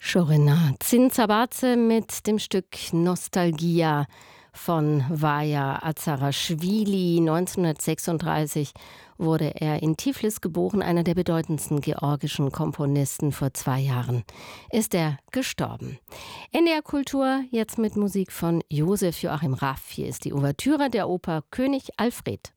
Schorina Zinsabadze mit dem Stück Nostalgia von Vaja Azaraschwili. 1936 wurde er in Tiflis geboren, einer der bedeutendsten georgischen Komponisten. Vor 2 Jahren ist er gestorben. NDR Kultur jetzt mit Musik von Josef Joachim Raff. Hier ist die Ouvertüre der Oper König Alfred.